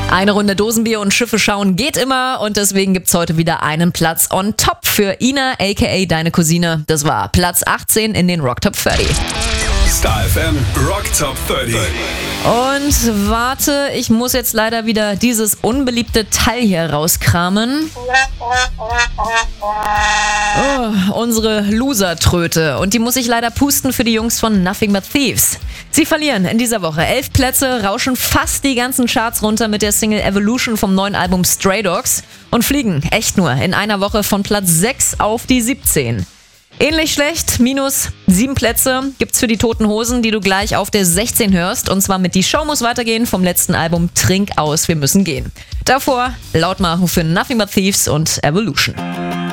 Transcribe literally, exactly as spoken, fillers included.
Eine Runde Dosenbier und Schiffe schauen geht immer und deswegen gibt's heute wieder einen Platz on top für Ina, aka deine Cousine. Das war Platz achtzehn in den Rock Top dreißig. Star F M Rock Top dreißig. Und warte, ich muss jetzt leider wieder dieses unbeliebte Teil hier rauskramen. Oh, unsere Loser-Tröte. Und die muss ich leider pusten für die Jungs von Nothing But Thieves. Sie verlieren in dieser Woche elf Plätze, rauschen fast die ganzen Charts runter mit der Single Evolution vom neuen Album Stray Dogs und fliegen echt nur in einer Woche von Platz sechs auf die siebzehn. Ähnlich schlecht, minus sieben Plätze gibt's für die Toten Hosen, die du gleich auf der sechzehn hörst. Und zwar mit Die Show muss weitergehen vom letzten Album Trink aus, wir müssen gehen. Davor Lautmachen für Nothing But Thieves und Evolution.